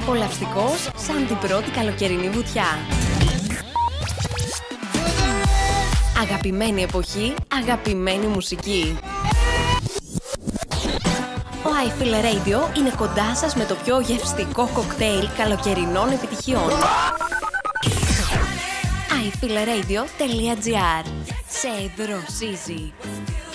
Απολαυστικός σαν την πρώτη καλοκαιρινή βουτιά. Αγαπημένη εποχή, αγαπημένη μουσική. Ο I Feel Radio είναι κοντά σας με το πιο γευστικό κοκτέιλ καλοκαιρινών επιτυχιών. iFeelRadio.gr. Σε δροσίζει.